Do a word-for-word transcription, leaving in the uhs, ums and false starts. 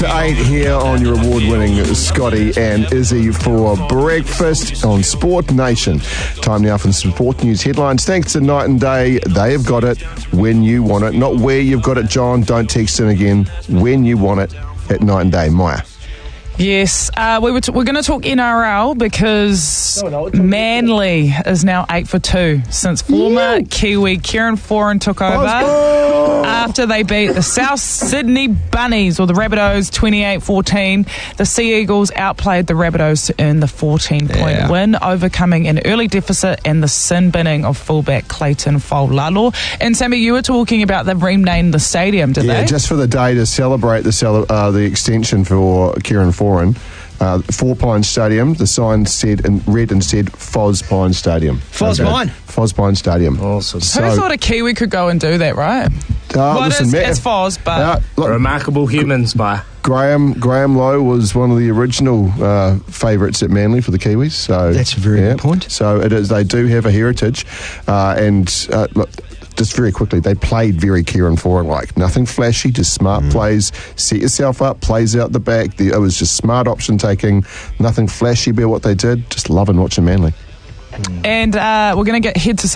Eight here on your award-winning Scotty and Izzy for breakfast on Sport Nation. Time now for some sport news headlines. Thanks to Night and Day, they have got it when you want it. Not where you've got it, John. Don't text in again. When you want it at Night and Day. Maya. Yes, uh, we were t- we're going to talk N R L because no, no, Manly is now eight for two since former yeah. Kiwi Kieran Foran took over Bosco. after they beat the South Sydney Bunnies, or the Rabbitohs, twenty-eight fourteen. The Sea Eagles outplayed the Rabbitohs to earn the fourteen-point yeah. win, overcoming an early deficit and the sin binning of fullback Clayton Faulalo. And Sammy, you were talking about they've renamed the stadium, did yeah, they? Yeah, just for the day to celebrate the cele- uh, the extension for Kieran Foran. Uh, Four Pine Stadium, the sign said and read and said Foz Pine Stadium. Foz Pine? Okay. Foz Pine Stadium. Awesome. So, who thought a Kiwi could go and do that, right? Uh, well, listen, it is, Matt, it's Foz, but... Uh, look, remarkable humans, by Graham Graham Lowe was one of the original uh, favourites at Manly for the Kiwis. So that's a very yeah. good point. So it is. They do have a heritage, uh, and uh, look, just very quickly, they played very Kieran Foran like nothing flashy, just smart mm. plays. Set yourself up, plays out the back. The, it was just smart option taking, nothing flashy about what they did. Just loving watching Manly. And uh, we're going to get head to